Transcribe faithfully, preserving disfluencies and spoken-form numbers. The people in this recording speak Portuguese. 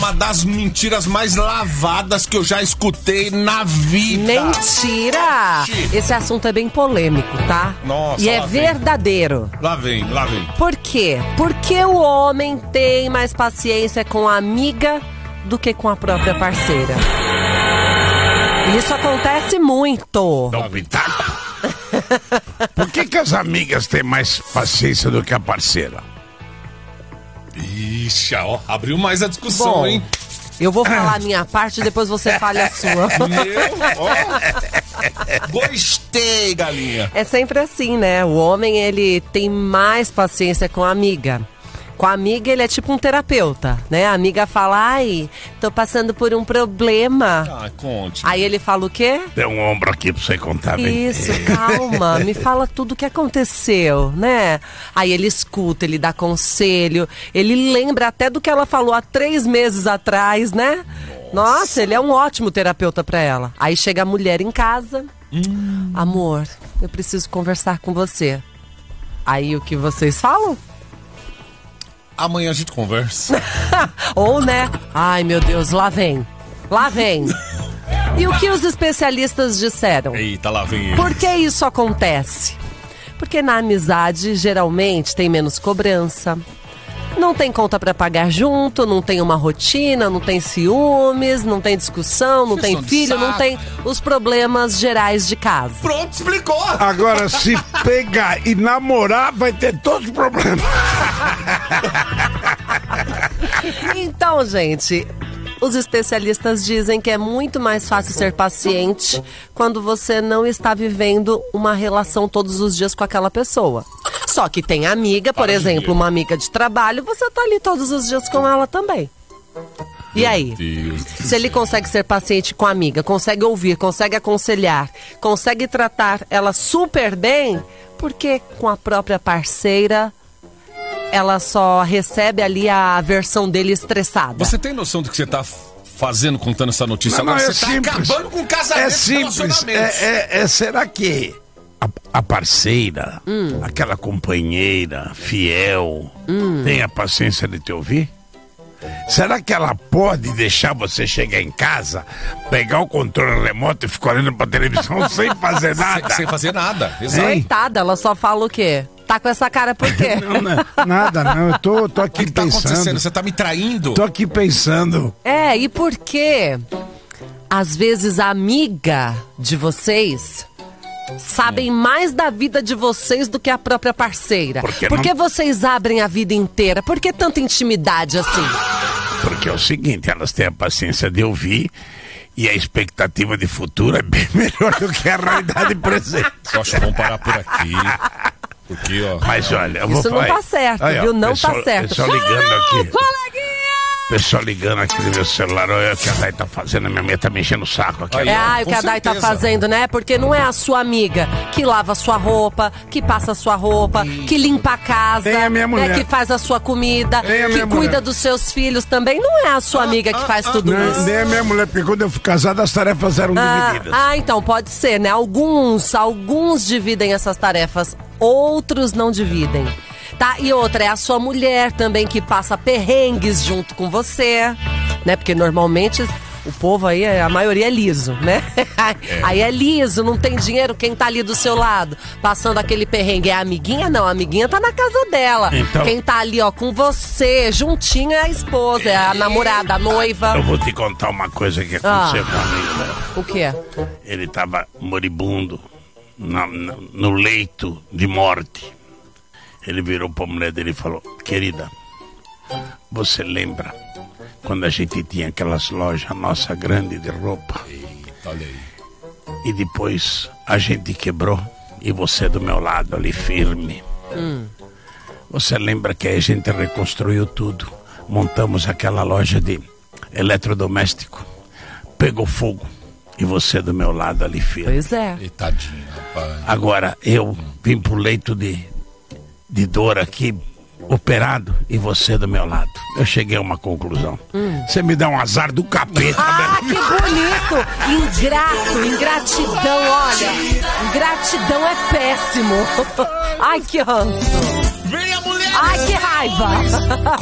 uma das mentiras mais lavadas que eu já escutei na vida. Mentira! Esse assunto é bem polêmico, tá? Nossa, E é lá vem. verdadeiro. Lá vem, lá vem. Por quê? Porque o homem tem mais paciência com a amiga do que com a própria parceira. Isso acontece muito. Dá um pitaco. Por que que as amigas têm mais paciência do que a parceira? Ixi, ó, abriu mais a discussão, Bom, hein? eu vou falar a minha parte e depois você fale a sua. Meu, ó. Gostei, galinha. É sempre assim, né? O homem, ele tem mais paciência com a amiga. Com a amiga, ele é tipo um terapeuta, né? A amiga fala, ai, tô passando por um problema. Ah, conte. Aí ele fala o quê? Tem um ombro aqui pra você contar, bem. Isso, calma, me fala tudo o que aconteceu, né? Aí ele escuta, ele dá conselho, ele lembra até do que ela falou há três meses atrás, né? Nossa, Nossa ele é um ótimo terapeuta pra ela. Aí chega a mulher em casa, hum. amor, eu preciso conversar com você. Aí o que vocês falam? Amanhã a gente conversa. Ou, né? Ai, meu Deus, lá vem. Lá vem. E o que os especialistas disseram? Eita, lá vem ele. Por que isso acontece? Porque na amizade, geralmente, tem menos cobrança. Não tem conta pra pagar junto, não tem uma rotina, não tem ciúmes, não tem discussão, não tem filho, não tem os problemas gerais de casa. Pronto, explicou! Agora, se pegar e namorar, vai ter todos os problemas. Então, gente, os especialistas dizem que é muito mais fácil ser paciente quando você não está vivendo uma relação todos os dias com aquela pessoa. Só que tem amiga, por exemplo, uma amiga de trabalho, você tá ali todos os dias com ela também. E aí? Se ele consegue ser paciente com a amiga, consegue ouvir, consegue aconselhar, consegue tratar ela super bem, por que com a própria parceira ela só recebe ali a versão dele estressada? Você tem noção do que você tá fazendo contando essa notícia? Não, Agora não, é você simples. tá acabando com o casamento. É simples. É, é, é, será que a, a parceira, hum. aquela companheira fiel, hum. tem a paciência de te ouvir? Será que ela pode deixar você chegar em casa, pegar o controle remoto e ficar olhando pra televisão sem fazer nada? Sem, sem fazer nada, exato. Coitada, ela só fala o quê? Tá com essa cara por quê? Não, não, nada, não. Eu tô, tô aqui o que tá pensando. acontecendo? Você tá me traindo? Tô aqui pensando. É, e por quê? Às vezes a amiga de vocês sabem mais da vida de vocês do que a própria parceira. Por que Por que não? vocês abrem a vida inteira? Por que tanta intimidade assim? Porque é o seguinte, elas têm a paciência de ouvir e a expectativa de futuro é bem melhor do que a realidade presente. Eu acho que vamos parar por aqui. Porque, ó... Mas olha, eu vou Isso não falar. tá certo, Aí, ó, viu? Não pessoal, tá certo. Pessoal ligando aqui. Coleguinha! Pessoal ligando aqui no meu celular, olha o que a Dai tá fazendo, a minha mulher tá me enchendo o saco aqui. Aí, É, ó, ai, o com que a Dai tá certeza. fazendo, né? Porque não é a sua amiga que lava a sua roupa, que passa a sua roupa, que limpa a casa, Tem a minha mulher. né? Que faz a sua comida, Tem a que minha cuida mulher. dos seus filhos também. Não é a sua amiga que faz tudo Não, isso. nem a minha mulher, porque quando eu fui casado as tarefas eram Ah, divididas. ah, então pode ser, né? Alguns, alguns dividem essas tarefas, outros não dividem. Tá? E outra, é a sua mulher também que passa perrengues junto com você, né? Porque normalmente o povo aí, a maioria é liso, né? É. Aí é liso, não tem dinheiro, quem tá ali do seu lado, passando aquele perrengue, é a amiguinha? Não, a amiguinha tá na casa dela. Então... Quem tá ali, ó, com você, juntinho é a esposa, é a namorada, a noiva. Eu vou te contar uma coisa que aconteceu Ah. com um amigo meu. O quê? Ele tava moribundo, na, na, no leito de morte. Ele virou pra mulher dele e falou: querida, você lembra quando a gente tinha aquelas lojas nossa grande de roupa? Eita, olha aí. E depois a gente quebrou e você do meu lado ali firme. Hum. Você lembra que a gente reconstruiu tudo? Montamos aquela loja de eletrodoméstico. Pegou fogo e você do meu lado ali firme. Pois é. E tadinho, rapaz. Agora eu vim pro leito de, de dor aqui, operado, e você do meu lado. Eu cheguei a uma conclusão. Hum. Você me dá um azar do capeta. Ah, né? que bonito! Ingrato, ingratidão, olha. Ingratidão é péssimo. Ai, que ranço. Venha, mulher! Ai, que raiva.